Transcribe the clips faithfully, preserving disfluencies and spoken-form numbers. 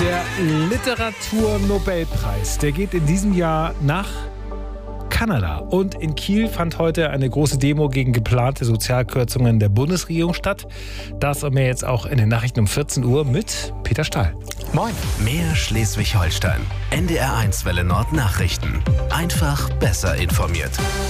Der Literaturnobelpreis, der geht in diesem Jahr nach Kanada. Und in Kiel fand heute eine große Demo gegen geplante Sozialkürzungen der Bundesregierung statt. Das und mehr jetzt auch in den Nachrichten um vierzehn Uhr mit Peter Stahl. Moin. Mehr Schleswig-Holstein. N D R eins Welle Nord Nachrichten. Einfach besser informiert.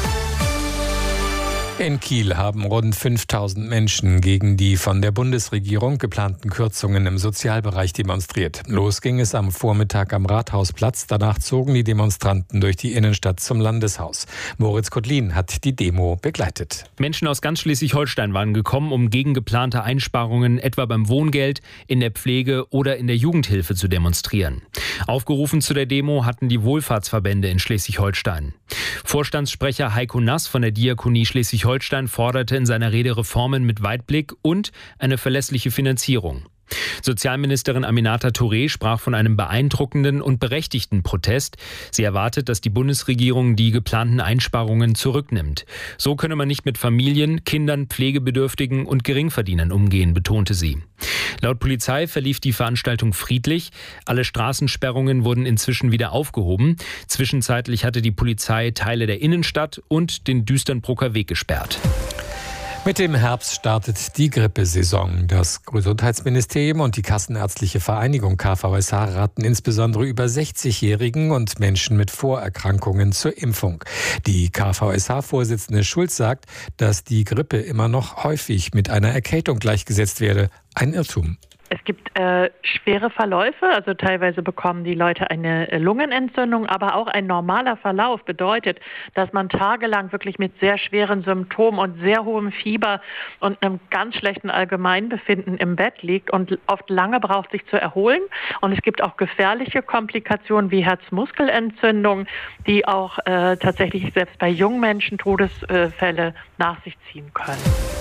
In Kiel haben rund fünftausend Menschen gegen die von der Bundesregierung geplanten Kürzungen im Sozialbereich demonstriert. Los ging es am Vormittag am Rathausplatz. Danach zogen die Demonstranten durch die Innenstadt zum Landeshaus. Moritz Kotlin hat die Demo begleitet. Menschen aus ganz Schleswig-Holstein waren gekommen, um gegen geplante Einsparungen etwa beim Wohngeld, in der Pflege oder in der Jugendhilfe zu demonstrieren. Aufgerufen zu der Demo hatten die Wohlfahrtsverbände in Schleswig-Holstein. Vorstandssprecher Heiko Nass von der Diakonie Schleswig-Holstein forderte in seiner Rede Reformen mit Weitblick und eine verlässliche Finanzierung. Sozialministerin Aminata Touré sprach von einem beeindruckenden und berechtigten Protest. Sie erwartet, dass die Bundesregierung die geplanten Einsparungen zurücknimmt. So könne man nicht mit Familien, Kindern, Pflegebedürftigen und Geringverdienern umgehen, betonte sie. Laut Polizei verlief die Veranstaltung friedlich. Alle Straßensperrungen wurden inzwischen wieder aufgehoben. Zwischenzeitlich hatte die Polizei Teile der Innenstadt und den Düsternbrucker Weg gesperrt. Mit dem Herbst startet die Grippesaison. Das Gesundheitsministerium und die Kassenärztliche Vereinigung K V S H raten insbesondere über sechzigjährigen und Menschen mit Vorerkrankungen zur Impfung. Die K V S H-Vorsitzende Schulz sagt, dass die Grippe immer noch häufig mit einer Erkältung gleichgesetzt werde. Ein Irrtum. Es gibt äh, schwere Verläufe, also teilweise bekommen die Leute eine Lungenentzündung, aber auch ein normaler Verlauf bedeutet, dass man tagelang wirklich mit sehr schweren Symptomen und sehr hohem Fieber und einem ganz schlechten Allgemeinbefinden im Bett liegt und oft lange braucht, sich zu erholen. Und es gibt auch gefährliche Komplikationen wie Herzmuskelentzündung, die auch äh, tatsächlich selbst bei jungen Menschen Todesfälle nach sich ziehen können.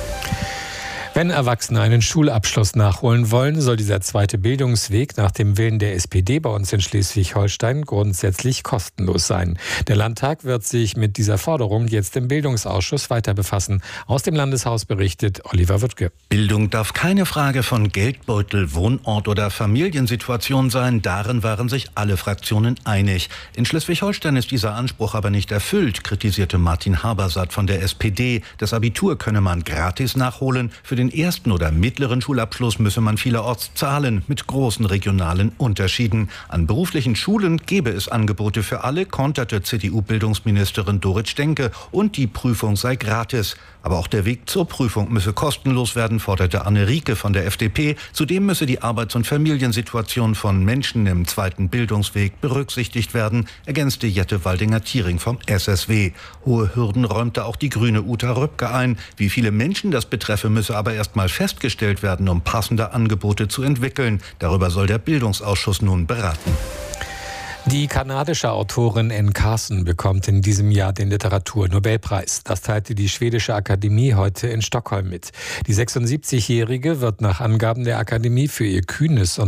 Wenn Erwachsene einen Schulabschluss nachholen wollen, soll dieser zweite Bildungsweg nach dem Willen der S P D bei uns in Schleswig-Holstein grundsätzlich kostenlos sein. Der Landtag wird sich mit dieser Forderung jetzt im Bildungsausschuss weiter befassen. Aus dem Landeshaus berichtet Oliver Wuttke. Bildung darf keine Frage von Geldbeutel, Wohnort oder Familiensituation sein. Darin waren sich alle Fraktionen einig. In Schleswig-Holstein ist dieser Anspruch aber nicht erfüllt, kritisierte Martin Habersaat von der S P D. Das Abitur könne man gratis nachholen. Für den Den ersten oder mittleren Schulabschluss müsse man vielerorts zahlen, mit großen regionalen Unterschieden. An beruflichen Schulen gäbe es Angebote für alle, konterte C D U-Bildungsministerin Dorit Stenke, und die Prüfung sei gratis. Aber auch der Weg zur Prüfung müsse kostenlos werden, forderte Anne Rieke von der F D P. Zudem müsse die Arbeits- und Familiensituation von Menschen im zweiten Bildungsweg berücksichtigt werden, ergänzte Jette Waldinger-Thiering vom S S W. Hohe Hürden räumte auch die grüne Uta Röpke ein. Wie viele Menschen das betreffe, müsse aber erst mal festgestellt werden, um passende Angebote zu entwickeln. Darüber soll der Bildungsausschuss nun beraten. Die kanadische Autorin Anne Carson bekommt in diesem Jahr den Literaturnobelpreis. Das teilte die schwedische Akademie heute in Stockholm mit. Die sechsundsiebzigjährige wird nach Angaben der Akademie für ihr kühnes und